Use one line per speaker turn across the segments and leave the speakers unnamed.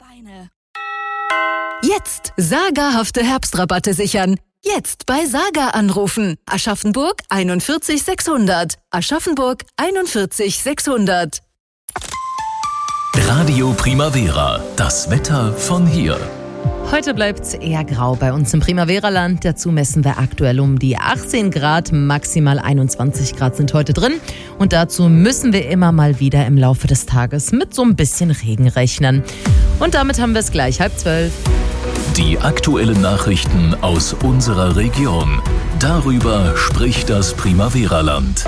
Beine. Jetzt sagerhafte Herbstrabatte sichern. Jetzt bei Saga anrufen. Aschaffenburg 41 600. Aschaffenburg 41 600.
Radio Primavera, das Wetter von hier.
Heute bleibt es eher grau bei uns im Primavera-Land. Dazu messen wir aktuell um die 18 Grad, maximal 21 Grad sind heute drin. Und dazu müssen wir immer mal wieder im Laufe des Tages mit so ein bisschen Regen rechnen. Und damit haben wir es gleich 11:30.
Die aktuellen Nachrichten aus unserer Region. Darüber spricht das Primavera-Land.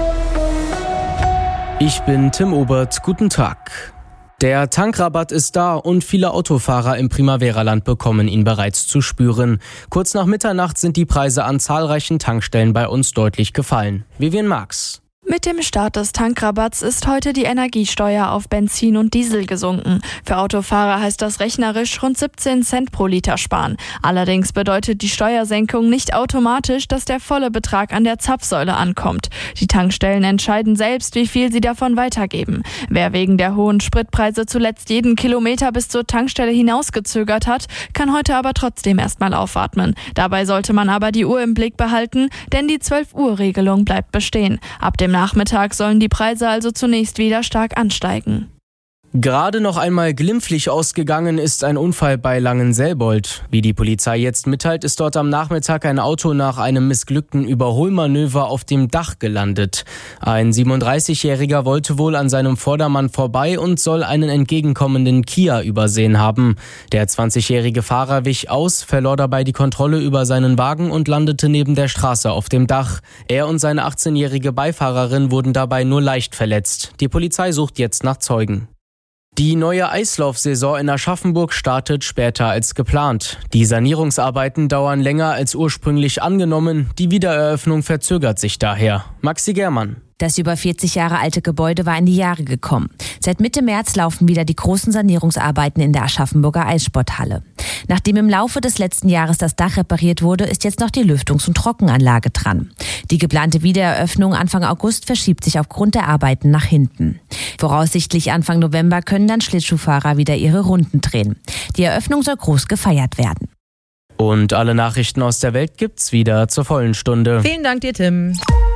Ich bin Tim Obert, guten Tag. Der Tankrabatt ist da und viele Autofahrer im Primavera-Land bekommen ihn bereits zu spüren. Kurz nach Mitternacht sind die Preise an zahlreichen Tankstellen bei uns deutlich gefallen. Vivian Marx.
Mit dem Start des Tankrabatts ist heute die Energiesteuer auf Benzin und Diesel gesunken. Für Autofahrer heißt das rechnerisch rund 17 Cent pro Liter sparen. Allerdings bedeutet die Steuersenkung nicht automatisch, dass der volle Betrag an der Zapfsäule ankommt. Die Tankstellen entscheiden selbst, wie viel sie davon weitergeben. Wer wegen der hohen Spritpreise zuletzt jeden Kilometer bis zur Tankstelle hinausgezögert hat, kann heute aber trotzdem erstmal aufatmen. Dabei sollte man aber die Uhr im Blick behalten, denn die 12-Uhr-Regelung bleibt bestehen. Ab dem Nachmittag sollen die Preise also zunächst wieder stark ansteigen.
Gerade noch einmal glimpflich ausgegangen ist ein Unfall bei Langenselbold. Wie die Polizei jetzt mitteilt, ist dort am Nachmittag ein Auto nach einem missglückten Überholmanöver auf dem Dach gelandet. Ein 37-Jähriger wollte wohl an seinem Vordermann vorbei und soll einen entgegenkommenden Kia übersehen haben. Der 20-jährige Fahrer wich aus, verlor dabei die Kontrolle über seinen Wagen und landete neben der Straße auf dem Dach. Er und seine 18-jährige Beifahrerin wurden dabei nur leicht verletzt. Die Polizei sucht jetzt nach Zeugen. Die neue Eislaufsaison in Aschaffenburg startet später als geplant. Die Sanierungsarbeiten dauern länger als ursprünglich angenommen. Die Wiedereröffnung verzögert sich daher. Maxi Germann.
Das über 40 Jahre alte Gebäude war in die Jahre gekommen. Seit Mitte März laufen wieder die großen Sanierungsarbeiten in der Aschaffenburger Eissporthalle. Nachdem im Laufe des letzten Jahres das Dach repariert wurde, ist jetzt noch die Lüftungs- und Trockenanlage dran. Die geplante Wiedereröffnung Anfang August verschiebt sich aufgrund der Arbeiten nach hinten. Voraussichtlich Anfang November können dann Schlittschuhfahrer wieder ihre Runden drehen. Die Eröffnung soll groß gefeiert werden.
Und alle Nachrichten aus der Welt gibt's wieder zur vollen Stunde.
Vielen Dank dir, Tim.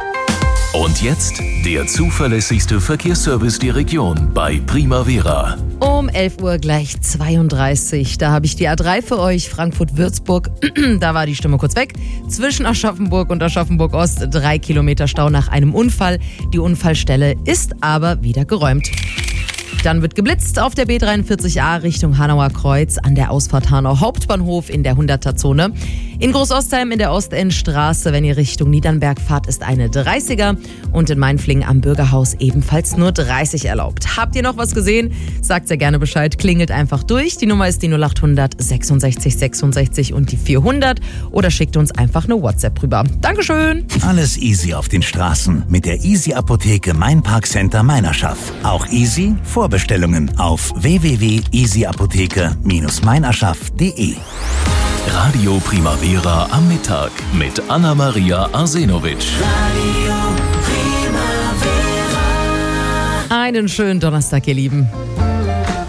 Und jetzt der zuverlässigste Verkehrsservice der Region bei Primavera.
Um 11 Uhr gleich 32. Da habe ich die A3 für euch, Frankfurt-Würzburg. Da war die Stimme kurz weg. Zwischen Aschaffenburg und Aschaffenburg-Ost 3 Kilometer Stau nach einem Unfall. Die Unfallstelle ist aber wieder geräumt. Dann wird geblitzt auf der B43a Richtung Hanauer Kreuz an der Ausfahrt Hanau Hauptbahnhof in der 100er-Zone. In Großostheim in der Ostendstraße, wenn ihr Richtung Niedernberg fahrt, ist eine 30er. Und in Mainflingen am Bürgerhaus ebenfalls nur 30 erlaubt. Habt ihr noch was gesehen? Sagt sehr gerne Bescheid. Klingelt einfach durch. Die Nummer ist die 0800 66 66 und die 400. Oder schickt uns einfach eine WhatsApp rüber. Dankeschön.
Alles easy auf den Straßen mit der Easy Apotheke Main Park Center Meinerschaff. Auch easy Vorbestellungen auf www.easyapotheke-meinerschaff.de.
Radio Primavera am Mittag mit Anna-Maria Arsenovic.
Einen schönen Donnerstag, ihr Lieben.